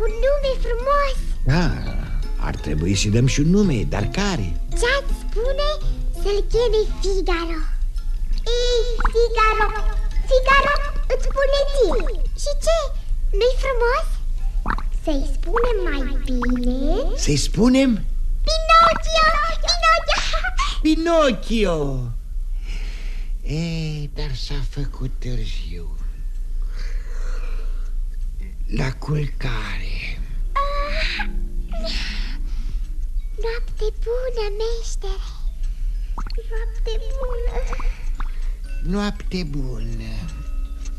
Un nume frumos. Ar trebui să-i dăm și un nume, dar care? Ce-ați spune să-l cheme Figaro? Ei, Figaro, Figaro îți spune ție. Și ce? Nu-i frumos? Să-i spunem mai bine? Să-i spunem? Pinocchio, Pinocchio. Pinocchio. Dar s-a făcut târziu. La culcare. Noapte bună, meștere. Noapte bună. Noapte bună.